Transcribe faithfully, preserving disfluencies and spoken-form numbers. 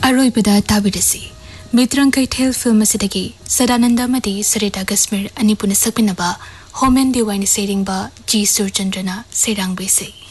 अरोइबदा ताबिरसी मित्रं कैथेल फिल्म असिदगी सदानंद मदी सरिता गस्मिर अनिपुन सकमिनबा होमेन देवाइन सेरिंगबा जी सुरचंद्रना सेरांग बेसे